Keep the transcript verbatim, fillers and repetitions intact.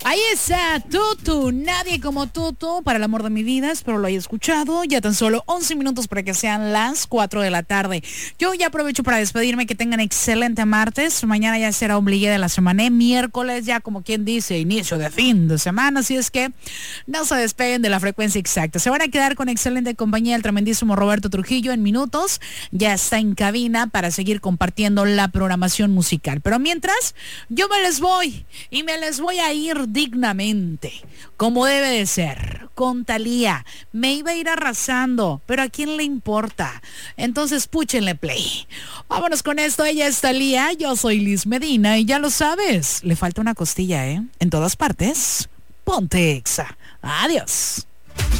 Ahí está, Tutu, nadie como Tutu, para el amor de mi vida, espero lo haya escuchado. Ya tan solo once minutos para que sean las cuatro de la tarde. Yo ya aprovecho para despedirme, que tengan excelente martes. Mañana ya será ombligué de la semana, miércoles ya como quien dice, inicio de fin de semana, así es que no se despeguen de la frecuencia exacta. Se van a quedar con excelente compañía el tremendísimo Roberto Trujillo en minutos. Ya está en cabina para seguir compartiendo la programación musical. Pero mientras, yo me les voy y me les voy a ir dignamente, como debe de ser, con Thalía. Me iba a ir arrasando, pero ¿a quién le importa? Entonces púchenle play. Vámonos con esto. Ella es Thalía, yo soy Liz Medina y ya lo sabes, le falta una costilla, ¿eh? En todas partes, ponte Exa. Adiós.